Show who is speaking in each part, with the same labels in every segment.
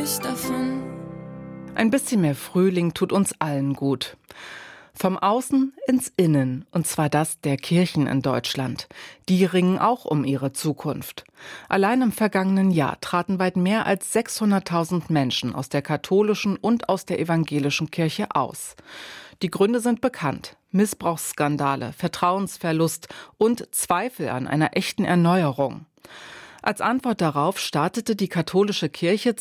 Speaker 1: nicht davon.
Speaker 2: Ein bisschen mehr Frühling tut uns allen gut. Vom Außen ins Innen, und zwar das der Kirchen in Deutschland. Die ringen auch um ihre Zukunft. Allein im vergangenen Jahr traten weit mehr als 600.000 Menschen aus der katholischen und aus der evangelischen Kirche aus. Die Gründe sind bekannt: Missbrauchsskandale, Vertrauensverlust und Zweifel an einer echten Erneuerung. Als Antwort darauf startete die katholische Kirche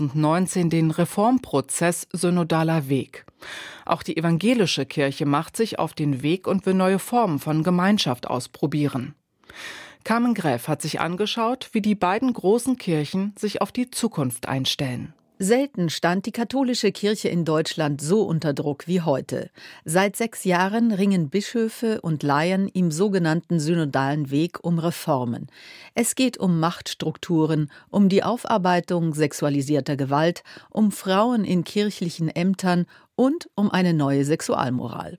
Speaker 2: 2019 den Reformprozess Synodaler Weg. Auch die evangelische Kirche macht sich auf den Weg und will neue Formen von Gemeinschaft ausprobieren. Carmen Gräf hat sich angeschaut, wie die beiden großen Kirchen sich auf die Zukunft einstellen.
Speaker 3: Selten stand die katholische Kirche in Deutschland so unter Druck wie heute. Seit 6 Jahren ringen Bischöfe und Laien im sogenannten synodalen Weg um Reformen. Es geht um Machtstrukturen, um die Aufarbeitung sexualisierter Gewalt, um Frauen in kirchlichen Ämtern und um eine neue Sexualmoral.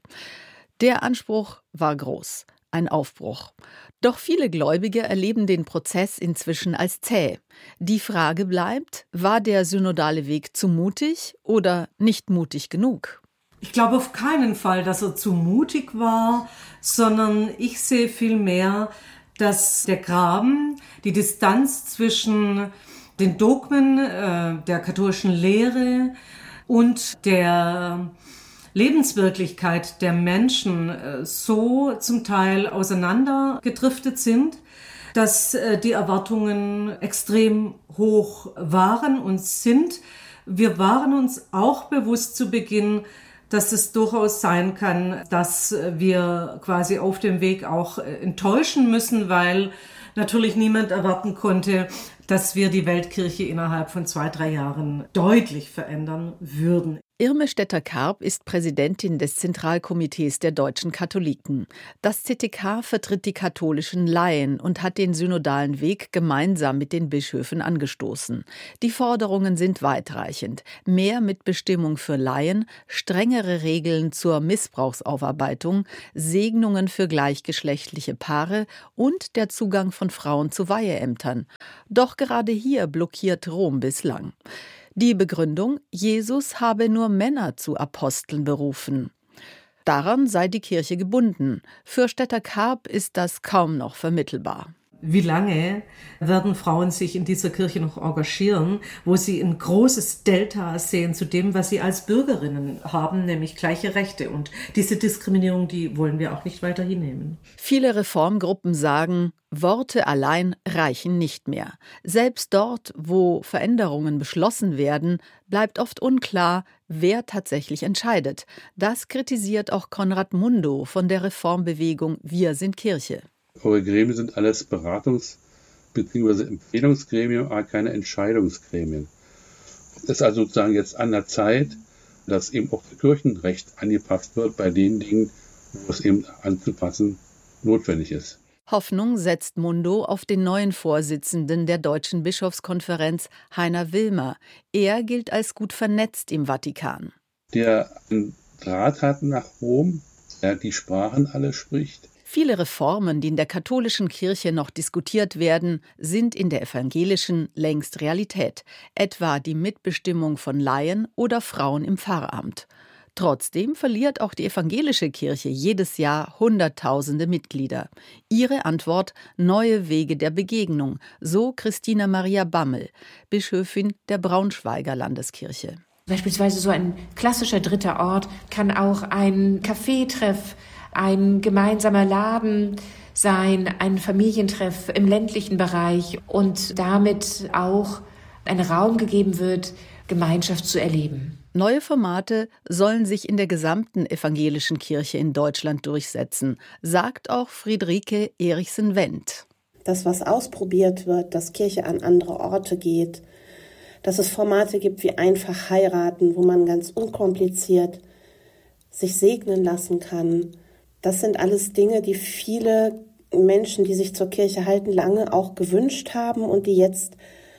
Speaker 3: Der Anspruch war groß. Ein Aufbruch. Doch viele Gläubige erleben den Prozess inzwischen als zäh. Die Frage bleibt, war der synodale Weg zu mutig oder nicht mutig genug?
Speaker 4: Ich glaube auf keinen Fall, dass er zu mutig war, sondern ich sehe vielmehr, dass der Graben, die Distanz zwischen den Dogmen der katholischen Lehre und der Lebenswirklichkeit der Menschen so zum Teil auseinandergedriftet sind, dass die Erwartungen extrem hoch waren und sind. Wir waren uns auch bewusst zu Beginn, dass es durchaus sein kann, dass wir quasi auf dem Weg auch enttäuschen müssen, weil natürlich niemand erwarten konnte, dass wir die Weltkirche innerhalb von 2-3 Jahren deutlich verändern würden.
Speaker 3: Irme Stetter-Karp ist Präsidentin des Zentralkomitees der deutschen Katholiken. Das ZDK vertritt die katholischen Laien und hat den synodalen Weg gemeinsam mit den Bischöfen angestoßen. Die Forderungen sind weitreichend: mehr Mitbestimmung für Laien, strengere Regeln zur Missbrauchsaufarbeitung, Segnungen für gleichgeschlechtliche Paare und der Zugang von Frauen zu Weiheämtern. Doch gerade hier blockiert Rom bislang. Die Begründung: Jesus habe nur Männer zu Aposteln berufen. Daran sei die Kirche gebunden. Für Stetter-Karp ist das kaum noch vermittelbar.
Speaker 4: Wie lange werden Frauen sich in dieser Kirche noch engagieren, wo sie ein großes Delta sehen zu dem, was sie als Bürgerinnen haben, nämlich gleiche Rechte? Und diese Diskriminierung, die wollen wir auch nicht weiter hinnehmen.
Speaker 3: Viele Reformgruppen sagen, Worte allein reichen nicht mehr. Selbst dort, wo Veränderungen beschlossen werden, bleibt oft unklar, wer tatsächlich entscheidet. Das kritisiert auch Konrad Mundo von der Reformbewegung Wir sind Kirche.
Speaker 5: Eure Gremien sind alles Beratungs- bzw. Empfehlungsgremien, aber keine Entscheidungsgremien. Es ist also sozusagen jetzt an der Zeit, dass eben auch das Kirchenrecht angepasst wird bei den Dingen, wo es eben anzupassen notwendig ist.
Speaker 3: Hoffnung setzt Mundo auf den neuen Vorsitzenden der Deutschen Bischofskonferenz, Heiner Wilmer. Er gilt als gut vernetzt im Vatikan.
Speaker 5: Der einen Draht hat nach Rom, der die Sprachen alle spricht.
Speaker 3: Viele Reformen, die in der katholischen Kirche noch diskutiert werden, sind in der evangelischen längst Realität, etwa die Mitbestimmung von Laien oder Frauen im Pfarramt. Trotzdem verliert auch die evangelische Kirche jedes Jahr Hunderttausende Mitglieder. Ihre Antwort: neue Wege der Begegnung, so Christina Maria Bammel, Bischöfin der Braunschweiger Landeskirche.
Speaker 6: Beispielsweise so ein klassischer dritter Ort kann auch ein Kaffeetreff, ein gemeinsamer Laden sein, ein Familientreff im ländlichen Bereich und damit auch ein Raum gegeben wird, Gemeinschaft zu erleben.
Speaker 3: Neue Formate sollen sich in der gesamten evangelischen Kirche in Deutschland durchsetzen, sagt auch Friederike Erichsen-Wendt.
Speaker 7: Das, was ausprobiert wird, dass Kirche an andere Orte geht, dass es Formate gibt wie einfach heiraten, wo man ganz unkompliziert sich segnen lassen kann. Das sind alles Dinge, die viele Menschen, die sich zur Kirche halten, lange auch gewünscht haben und die jetzt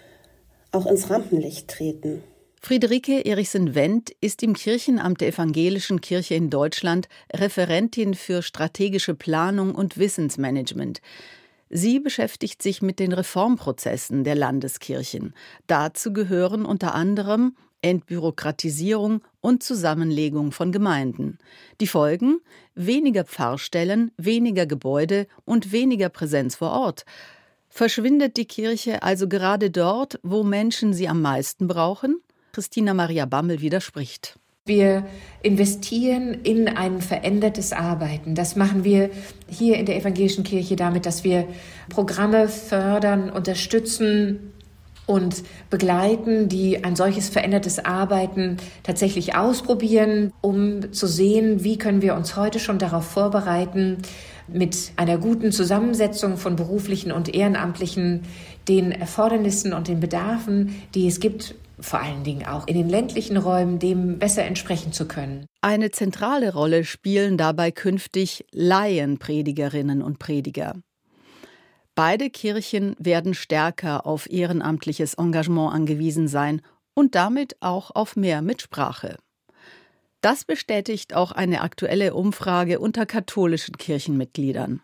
Speaker 7: auch ins Rampenlicht treten.
Speaker 3: Friederike Erichsen-Wendt ist im Kirchenamt der Evangelischen Kirche in Deutschland Referentin für strategische Planung und Wissensmanagement. Sie beschäftigt sich mit den Reformprozessen der Landeskirchen. Dazu gehören unter anderem Entbürokratisierung und Zusammenlegung von Gemeinden. Die Folgen? Weniger Pfarrstellen, weniger Gebäude und weniger Präsenz vor Ort. Verschwindet die Kirche also gerade dort, wo Menschen sie am meisten brauchen? Christina Maria Bammel widerspricht.
Speaker 6: Wir investieren in ein verändertes Arbeiten. Das machen wir hier in der Evangelischen Kirche damit, dass wir Programme fördern, unterstützen und begleiten, die ein solches verändertes Arbeiten tatsächlich ausprobieren, um zu sehen, wie können wir uns heute schon darauf vorbereiten, mit einer guten Zusammensetzung von beruflichen und Ehrenamtlichen den Erfordernissen und den Bedarfen, die es gibt, vor allen Dingen auch in den ländlichen Räumen, dem besser entsprechen zu können.
Speaker 3: Eine zentrale Rolle spielen dabei künftig Laienpredigerinnen und Prediger. Beide Kirchen werden stärker auf ehrenamtliches Engagement angewiesen sein und damit auch auf mehr Mitsprache. Das bestätigt auch eine aktuelle Umfrage unter katholischen Kirchenmitgliedern.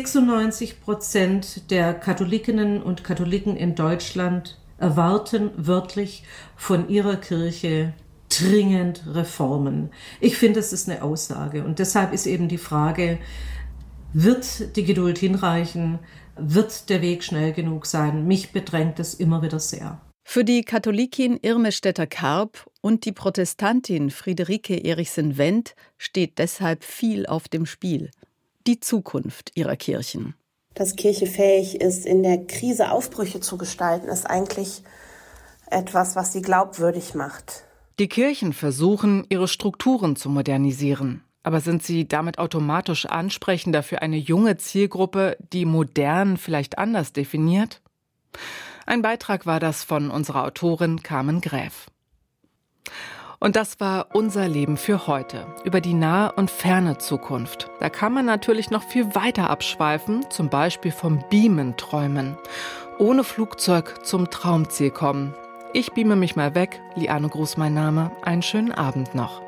Speaker 4: 96% der Katholikinnen und Katholiken in Deutschland erwarten wirklich von ihrer Kirche dringend Reformen. Ich finde, das ist eine Aussage. Und deshalb ist eben die Frage, wird die Geduld hinreichen? Wird der Weg schnell genug sein? Mich bedrängt es immer wieder sehr.
Speaker 3: Für die Katholikin Irme Stetter-Karp und die Protestantin Friederike Erichsen-Wendt steht deshalb viel auf dem Spiel. Die Zukunft ihrer Kirchen.
Speaker 7: Dass Kirche fähig ist, in der Krise Aufbrüche zu gestalten, ist eigentlich etwas, was sie glaubwürdig macht.
Speaker 2: Die Kirchen versuchen, ihre Strukturen zu modernisieren. Aber sind sie damit automatisch ansprechender für eine junge Zielgruppe, die modern vielleicht anders definiert? Ein Beitrag war das von unserer Autorin Carmen Gräf. Und das war unser Leben für heute, über die nahe und ferne Zukunft. Da kann man natürlich noch viel weiter abschweifen, zum Beispiel vom Beamen träumen. Ohne Flugzeug zum Traumziel kommen. Ich beame mich mal weg. Liane Gruß mein Name. Einen schönen Abend noch.